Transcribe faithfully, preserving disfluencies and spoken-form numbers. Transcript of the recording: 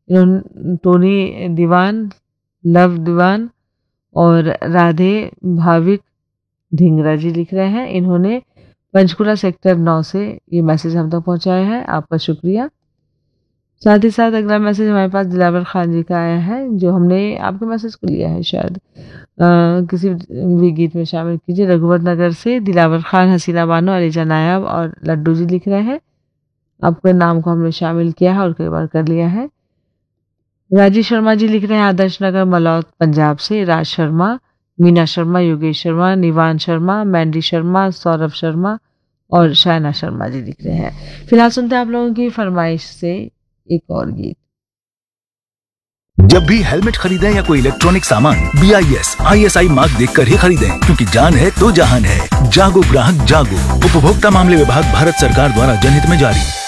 इन्होंने टोनी दीवान, लव दीवान और राधे भाविक ढींगरा जी लिख रहे हैं। इन्होंने पंचकुला सेक्टर नौ से ये मैसेज हम तक पहुंचाया है, आपका शुक्रिया। साथ ही साथ अगला मैसेज हमारे पास दिलावर खान जी का आया है, जो हमने आपके मैसेज को लिया है शायद आ, किसी भी गीत में शामिल कीजिए। रघुवर नगर से दिलावर खान, हसीना बानो, अलीजा नायाब और लड्डू जी लिख रहे हैं। आपके नाम को हमने शामिल किया है और कई बार कर लिया है। राजीव शर्मा जी लिख रहे हैं आदर्श नगर मलौत पंजाब से। राज शर्मा, मीना शर्मा, योगेश शर्मा, निवान शर्मा, मैंडी शर्मा, सौरभ शर्मा और शायना शर्मा जी लिख रहे हैं। फिलहाल सुनते हैं आप लोगों की फरमाइश से एक और गीत। जब भी हेलमेट खरीदें या कोई इलेक्ट्रॉनिक सामान B I S I S I mark देखकर ही खरीदें, क्योंकि जान है तो जहान है। जागो ग्राहक जागो। उपभोक्ता मामले विभाग, भारत सरकार द्वारा जनहित में जारी।